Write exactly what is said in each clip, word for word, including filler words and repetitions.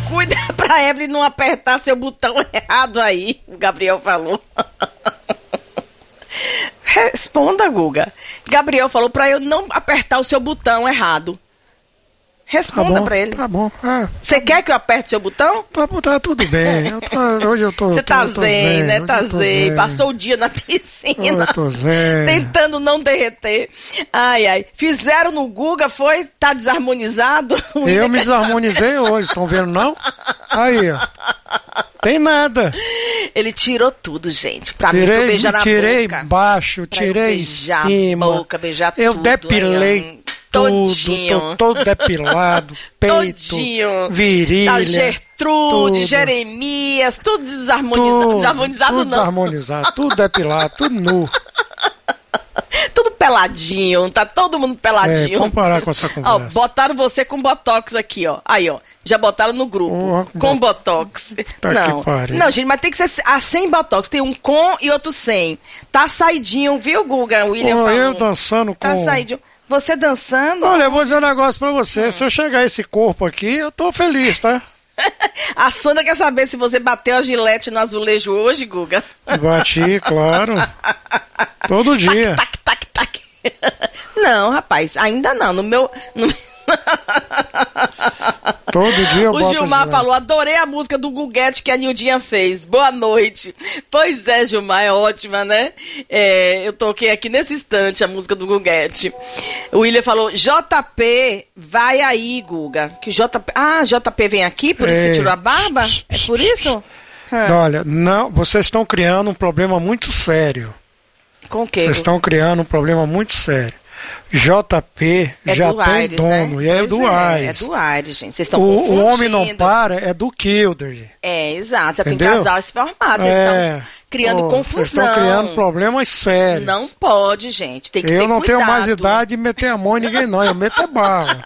cuida pra Evelyn não apertar seu botão errado aí, o Gabriel falou. Responda, Guga. Gabriel falou pra eu não apertar o seu botão errado. Responda tá bom, pra ele. Tá bom. Você é, tá quer bom. que eu aperte seu botão? Tá, tá tudo bem. Eu tô, hoje eu tô... Você tá tô, zen, zen, né? Tá zen. zen. Passou o dia na piscina. Eu tô zen. Tentando não derreter. Ai, ai. Fizeram no Guga, foi? Tá desarmonizado? Eu me desarmonizei hoje, estão vendo não? Aí, ó. Tem nada. Ele tirou tudo, gente. Pra tirei, mim, pra eu beijar na tirei boca. baixo, pra tirei em cima. Boca, beijar eu tudo. depilei hein? tudo, Todinho. tô todo depilado, peito, Todinho. virilha. Da Gertrude, tudo. Jeremias, tudo desarmonizado. Tudo, desarmonizado tudo não. desarmonizado, tudo depilado, tudo nu. Tudo peladinho, tá todo mundo peladinho. É, vamos parar com essa conversa. Ó, botaram você com botox aqui, ó. Aí, ó. Já botaram no grupo. Oh, com bot... botox. Tá não. Não, gente, mas tem que ser a sem botox. Tem um com e outro sem. Tá saidinho, viu, Guga? O William oh, falou. Eu dançando com... Tá saidinho. Você dançando? Olha, eu vou dizer um negócio pra você. Hum. Se eu chegar esse corpo aqui, eu tô feliz, tá? A Sandra quer saber se você bateu a gilete no azulejo hoje, Guga. Bati, claro. Todo dia. Tac, tac, tac, tac. Não, rapaz, ainda não. No meu... No... Todo dia eu O boto Gilmar a falou, adorei a música do Guguete que a Nildinha fez. Boa noite. Pois é, Gilmar, é ótima, né? É, eu toquei aqui nesse instante a música do Guguete. O William falou, J P, vai aí, Guga. Que J P... Ah, J P vem aqui, por isso você tirou a barba? É por isso? Hum. Olha, não, vocês estão criando um problema muito sério. Com o quê? Vocês estão criando um problema muito sério. J P é já tem Aires, dono, né? E é pois do é, Aires. É do Aires, gente. Vocês estão o, confundindo. O Homem Não Para é do Kilder. É, exato. Já entendeu? tem casais formados. Vocês é. estão criando oh, confusão. Vocês estão criando problemas sérios. Não pode, gente. Tem que Eu ter não cuidado. tenho mais idade de meter a mão em ninguém, não. Eu meto a bala.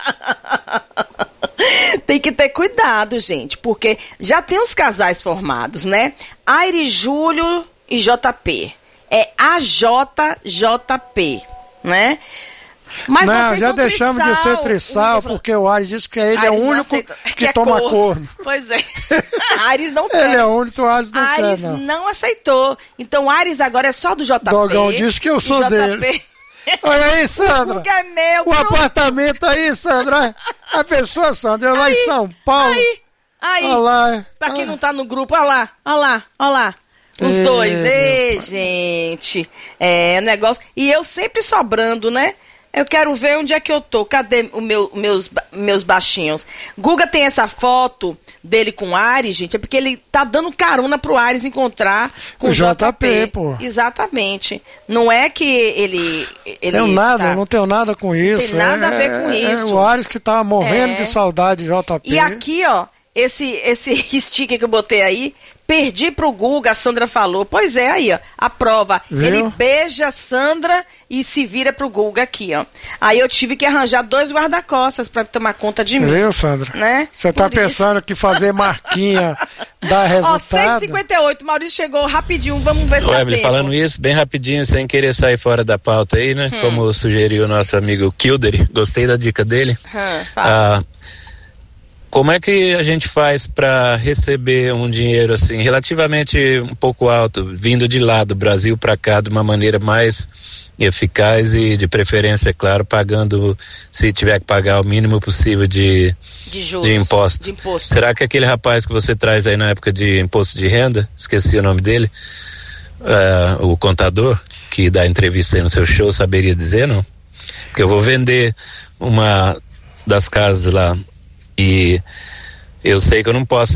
Tem que ter cuidado, gente. Porque já tem os casais formados, né? Aires Júlio e J P. É A J J P, né? Mas não, vocês já são deixamos trissal, de ser trissal, porque o Aires disse que ele Aires é o único aceita, que, que é toma corno. corno. Pois é. Aires não quer. Ele é o único, o Aires não Aires quer, não. não aceitou. Então, Aires agora é só do J P. Dogão disse que eu sou J P... dele. Olha aí, Sandra. O é meu, o pro... apartamento aí, Sandra. A pessoa, Sandra, lá aí, em São Paulo. Aí, aí. Olha lá. Pra quem não tá no grupo, olha lá, olha lá, olha lá. Os Ei, dois. Ei, gente. É, negócio. E eu sempre sobrando, né? Eu quero ver onde é que eu tô. Cadê os meu, meus, meus baixinhos? Guga tem essa foto dele com o Aires, gente. É porque ele tá dando carona pro Aires encontrar com o J P. J P, pô. Exatamente. Não é que ele... ele tenho nada, tá... não tenho nada com isso. Tem nada é, a ver com é, isso. É o Aires que tá morrendo é. de saudade de J P. E aqui, ó, esse, esse sticker que eu botei aí, perdi pro Guga, a Sandra falou. Pois é, aí, ó, a prova. Viu? Ele beija a Sandra e se vira pro Guga aqui, ó. Aí eu tive que arranjar dois guarda-costas pra tomar conta de mim. Viu, Sandra? Né? Você tá Por pensando isso. que fazer marquinha dá resultado? Ó, seis e cinquenta e oito, Maurício chegou rapidinho, vamos ver se dá tempo. Falando isso, bem rapidinho, sem querer sair fora da pauta aí, né? Hum. Como sugeriu o nosso amigo Kilder, gostei da dica dele. Hum, fala. Ah, como é que a gente faz para receber um dinheiro assim relativamente um pouco alto, vindo de lá do Brasil para cá de uma maneira mais eficaz e de preferência, é claro, pagando, se tiver que pagar o mínimo possível de, de, juros, de impostos. De imposto. Será que aquele rapaz que você traz aí na época de imposto de renda, esqueci o nome dele, uh, o contador que dá entrevista aí no seu show, saberia dizer, não? Porque eu vou vender uma das casas lá e eu sei que eu não posso